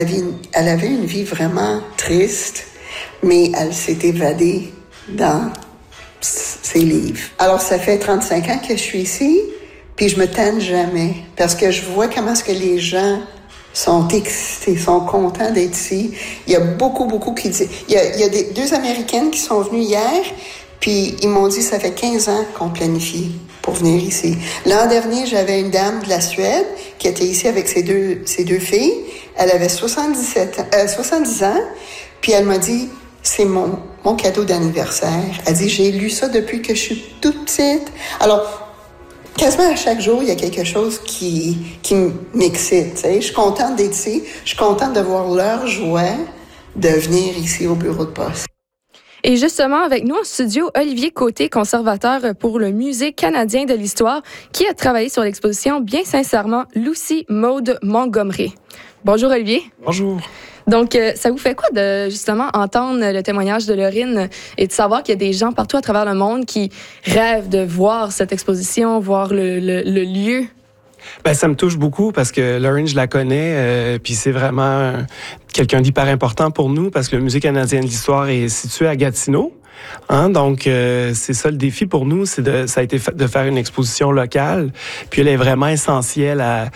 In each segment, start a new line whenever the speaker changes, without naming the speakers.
Elle avait une vie vraiment triste, mais elle s'est évadée dans ses livres. Alors, ça fait 35 ans que je suis ici, puis je me tanne jamais, parce que je vois comment est-ce que les gens sont excités, sont contents d'être ici. Il y a beaucoup qui disent... Il y a deux Américaines qui sont venues hier, puis ils m'ont dit, ça fait 15 ans qu'on planifie pour venir ici. L'an dernier, j'avais une dame de la Suède qui était ici avec ses deux filles. Elle avait 70 ans, puis elle m'a dit, c'est mon cadeau d'anniversaire. Elle dit, j'ai lu ça depuis que je suis toute petite. Alors, quasiment à chaque jour, il y a quelque chose qui m'excite. Tu sais. Je suis contente d'être ici. Je suis contente de voir leur joie de venir ici au bureau de poste.
Et justement, avec nous en studio, Olivier Côté, conservateur pour le Musée canadien de l'histoire, qui a travaillé sur l'exposition Bien sincèrement, Lucy Maud Montgomery. Bonjour Olivier.
Bonjour.
Donc, ça vous fait quoi de justement entendre le témoignage de Laurine et de savoir qu'il y a des gens partout à travers le monde qui rêvent de voir cette exposition, voir le lieu?
Ben, ça me touche beaucoup parce que Laurine, je la connais, puis c'est vraiment quelqu'un d'hyper important pour nous parce que le Musée canadien de l'histoire est situé à Gatineau. Hein, donc, c'est ça le défi pour nous, ça a été de faire une exposition locale. Puis elle est vraiment essentielle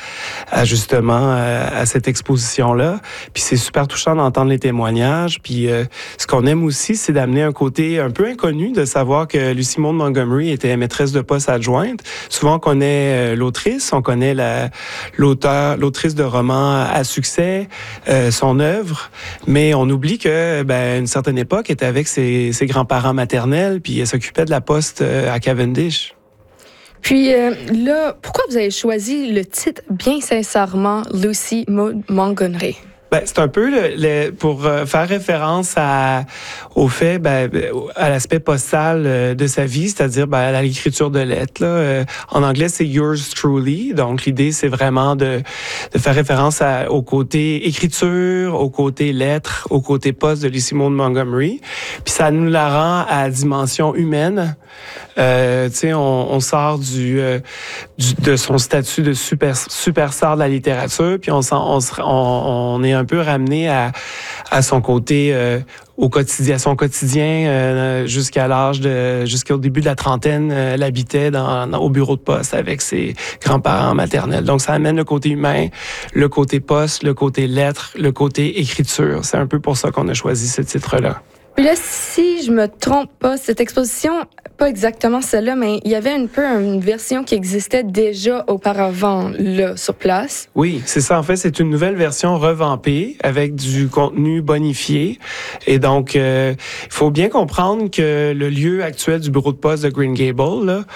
à justement à cette exposition-là. Puis c'est super touchant d'entendre les témoignages. Puis ce qu'on aime aussi, c'est d'amener un côté un peu inconnu, de savoir que Lucy Maud Montgomery était maîtresse de poste adjointe. Souvent, on connaît l'autrice, on connaît l'autrice de romans à succès, son œuvre, mais on oublie que, à une certaine époque, elle était avec ses grands-parents maternels, puis elle s'occupait de la poste à Cavendish.
Puis là, pourquoi vous avez choisi le titre Bien sincèrement, Lucy Maud Montgomery?
Ben, c'est un peu pour faire référence au fait, à l'aspect postal de sa vie, c'est-à-dire à l'écriture de lettres. Là. En anglais, c'est yours truly. Donc, l'idée, c'est vraiment de faire référence au côté écriture, au côté lettres, au côté poste de Lucy Maud Montgomery. Puis ça nous la rend à dimension humaine. Tu sais, on sort de son statut de superstar de la littérature, puis on est un peu ramené à son côté à son quotidien jusqu'au début de la trentaine, elle habitait au bureau de poste avec ses grands-parents maternels. Donc ça amène le côté humain, le côté poste, le côté lettres, le côté écriture. C'est un peu pour ça qu'on a choisi ce titre-là.
Puis là, si je me trompe pas, cette exposition, pas exactement celle-là, mais il y avait une version qui existait déjà auparavant, là, sur place.
Oui, c'est ça. En fait, c'est une nouvelle version revampée avec du contenu bonifié. Et donc, il faut bien comprendre que le lieu actuel du bureau de poste de Green Gables, là,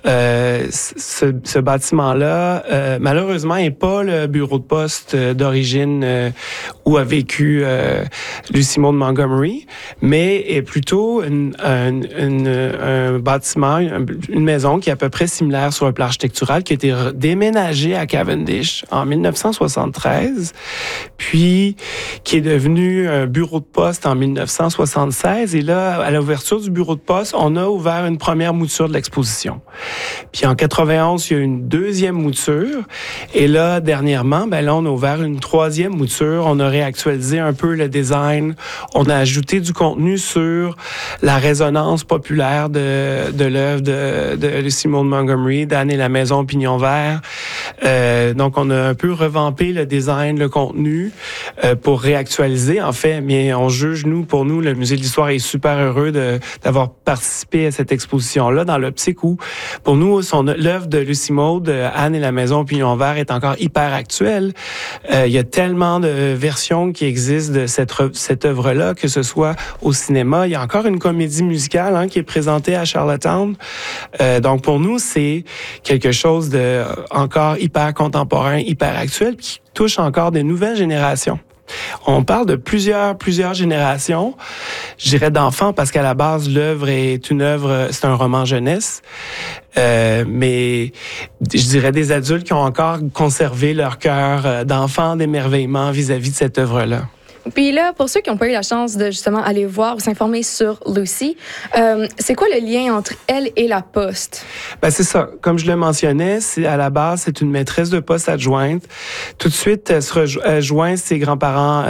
ce bâtiment-là, malheureusement, n'est pas le bureau de poste d'origine où a vécu Lucy Maud Montgomery, mais est plutôt un bâtiment, une maison qui est à peu près similaire sur le plan architectural, qui a été déménagée à Cavendish en 1973, puis qui est devenu un bureau de poste en 1976. Et là, à l'ouverture du bureau de poste, on a ouvert une première mouture de l'exposition. Puis en 91, il y a une deuxième mouture. Et là, dernièrement, là, on a ouvert une troisième mouture. On a réactualisé un peu le design. On a ajouté du contenu sur la résonance populaire de l'œuvre de Lucy Maud Montgomery, d'Anne et la maison au pignon vert. Donc, on a un peu revampé le design, le contenu pour réactualiser. En fait, mais on juge, pour nous, le Musée de l'Histoire est super heureux d'avoir participé à cette exposition-là dans l'optique où, pour nous, l'œuvre de Lucy Maud, Anne et la maison au pignon vert est encore hyper actuelle. Il y a tellement de versions qui existent de cette œuvre-là, que ce soit au cinéma. Il y a encore une comédie musicale qui est présentée à Charlottetown. Donc, pour nous, c'est quelque chose de encore hyper contemporain, hyper actuel, qui touche encore des nouvelles générations. On parle de plusieurs générations, je dirais d'enfants, parce qu'à la base, l'œuvre c'est un roman jeunesse, mais je dirais des adultes qui ont encore conservé leur cœur d'enfant d'émerveillement vis-à-vis de cette œuvre-là.
Puis là, pour ceux qui n'ont pas eu la chance de justement aller voir ou s'informer sur Lucy, c'est quoi le lien entre elle et la Poste?
C'est ça. Comme je le mentionnais, à la base, c'est une maîtresse de poste adjointe. Tout de suite, elle joint ses grands-parents